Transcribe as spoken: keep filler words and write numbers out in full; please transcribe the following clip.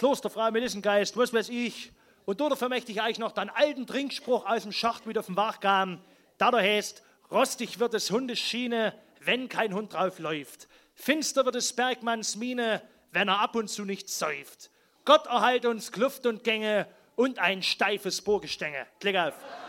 Klosterfrau Melissengeist, was weiß ich. Und dort vermächte ich eigentlich noch den alten Trinkspruch aus dem Schacht wieder vom Wach kam. Da der heißt, rostig wird des Hundes Schiene, wenn kein Hund drauf läuft. Finster wird des Bergmanns Miene, wenn er ab und zu nicht säuft. Gott erhalt uns Kluft und Gänge und ein steifes Bohrgestänge. Klick auf.